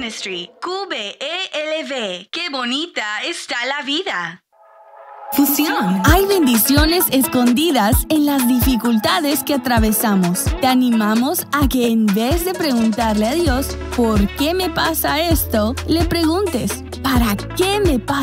Ministry, QBELV. ¡Qué bonita está la vida! Fusión. Hay bendiciones escondidas en las dificultades que atravesamos. Te animamos a que en vez de preguntarle a Dios, ¿por qué me pasa esto?, le preguntes, ¿para qué me pasa